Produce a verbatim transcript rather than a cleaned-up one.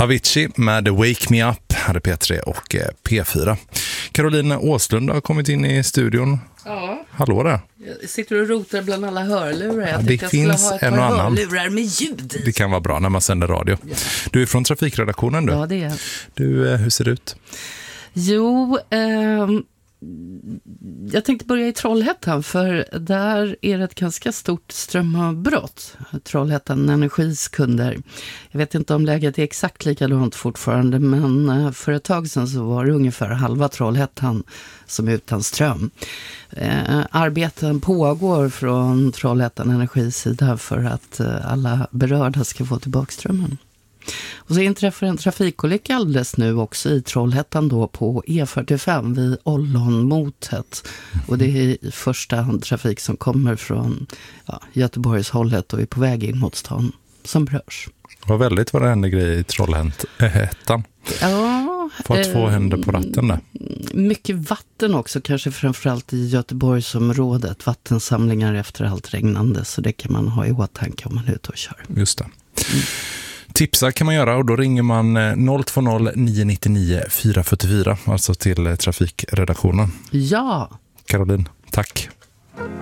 Avicii med Wake Me Up, här är P tre och P fyra. Caroline Åslund har kommit in i studion. Ja. Hallå där. Jag sitter och rotar bland alla hörlurar. Jag ja, det jag finns ha ett en och annan. hörlurar med ljud i. Det kan vara bra när man sänder radio. Ja. Du är från trafikredaktionen du. Ja, det är. Du, hur ser det ut? Jo, eh, jag tänkte börja i Trollhättan, för där är det ett ganska stort strömavbrott. Trollhättan Energis kunder. Jag vet inte om läget är exakt likadant fortfarande, men för ett tag sedan så var det ungefär halva Trollhättan som är utan ström. Eh, arbeten pågår från Trollhättan Energis sida för att eh, alla berörda ska få tillbaka strömmen. Och så inträffar en trafikolycka alldeles nu också i Trollhättan då på E fyrtiofem vid Ollonmotet. Och det är första hand trafik som kommer från ja, Göteborgshållet och är på väg in mot stan som berörs. Det var väldigt vad det hände grejer i Trollhättan. Ja. Får eh, två händer på ratten där. Mycket vatten också, kanske framförallt i Göteborgsområdet. Vattensamlingar efter allt regnande, så det kan man ha i åtanke om man är ute och kör. Just det. Mm. Tipsa kan man göra och då ringer man noll två noll nio nio nio fyra fyra fyra, alltså till trafikredaktionen. Ja. Caroline, tack.